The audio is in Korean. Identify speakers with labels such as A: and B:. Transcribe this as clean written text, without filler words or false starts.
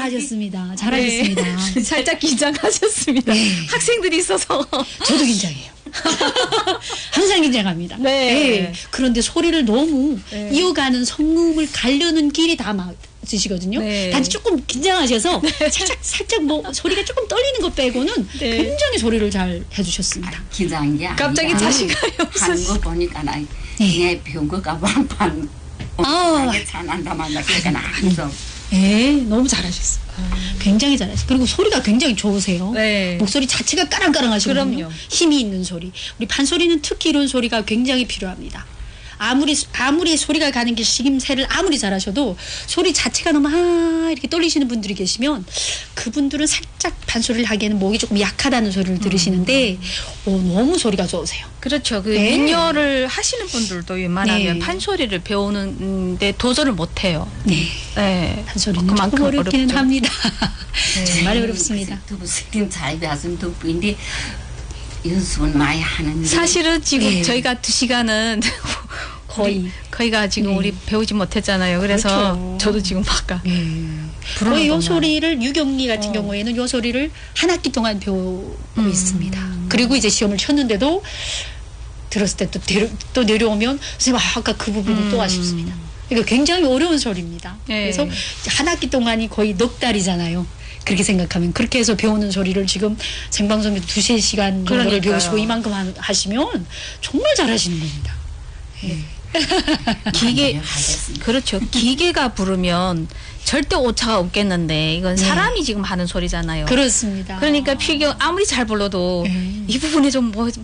A: 잘하셨습니다. 잘하셨습니다.
B: 네. 살짝 긴장하셨습니다.
A: 네.
B: 학생들이 있어서.
A: 저도 긴장해요. 항상 긴장합니다.
B: 네.
A: 네. 그런데 소리를 너무
B: 네.
A: 이어가는 성음을 가려는 길이 다 맞으시거든요.
B: 네.
A: 단지 조금 긴장하셔서 살짝 뭐 소리가 조금 떨리는 것 빼고는
B: 네.
A: 굉장히 소리를 잘 해주셨습니다.
C: 긴장한 게 아니라
B: 갑자기 자신감이
C: 하는 거 보니까 내 배운 거 가방판 잘한다 말다 그러니까 나서
A: 네, 너무 잘하셨어요. 굉장히 잘하셨어요. 그리고 소리가 굉장히 좋으세요.
B: 네.
A: 목소리 자체가 까랑까랑하시거든요.
B: 그럼요.
A: 힘이 있는 소리. 우리 판소리는 특히 이런 소리가 굉장히 필요합니다. 아무리 소리가 가는 게 식임새를 아무리 잘하셔도 소리 자체가 너무 이렇게 떨리시는 분들이 계시면 그분들은 살짝 판소리를 하기에는 목이 조금 약하다는 소리를 들으시는데 너무 소리가 좋으세요.
B: 그렇죠. 그
A: 네.
B: 민요를 하시는 분들도 웬만하면
A: 네.
B: 판소리를 배우는데 도전을 못 해요.
A: 네.
B: 네.
A: 판소리는
B: 그만큼
A: 조금 어렵기는
B: 어렵죠.
A: 합니다. 정말 어렵습니다.
C: 두부 스킨 잘 배웠으면 두부인데 연습은 많이 하는데
B: 사실은 지금
A: 네.
B: 저희가 2시간은 거의가 지금
A: 네.
B: 우리 배우지 못했잖아요. 그래서
A: 그렇죠.
B: 저도 지금 바깥.
A: 거의 요 소리를 유경리 같은 경우에는 요 소리를 한 학기 동안 배우고 있습니다. 그리고 이제 시험을 쳤는데도 들었을 때 또 내려오면 선생님 아까 그 부분이 또 아쉽습니다. 이거 굉장히 어려운 소리입니다.
B: 네.
A: 그래서 한 학기 동안이 거의 넉 달이잖아요. 그렇게 생각하면 그렇게 해서 배우는 소리를 지금 생방송에서 2-3시간 정도를
B: 그러니까요.
A: 배우시고 이만큼 하시면 정말 잘하시는 겁니다.
B: 기계 그렇죠. 기계가 부르면 절대 오차가 없겠는데 이건 사람이 지금 하는 소리잖아요.
A: 그렇습니다.
B: 그러니까 필경 아무리 잘 불러도 이 부분에 좀